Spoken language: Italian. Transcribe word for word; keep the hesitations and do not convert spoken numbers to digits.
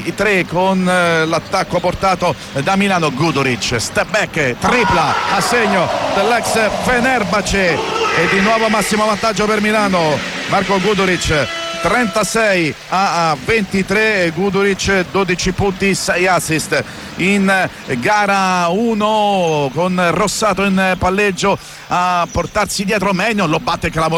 tre con eh, l'attacco portato da Milano. Guduric, step back, tripla a segno dell'ex Fenerbahce e di nuovo massimo vantaggio per Milano. Marko Guduric trentasei a ventitré, Guduric dodici punti, sei assist in gara uno, con Rossato in palleggio a portarsi dietro. Maignan lo batte clamorosamente